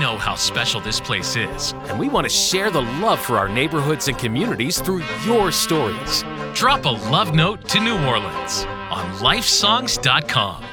know how special this place is. And we want to share the love for our neighborhoods and communities through your stories. Drop a love note to New Orleans on lifesongs.com.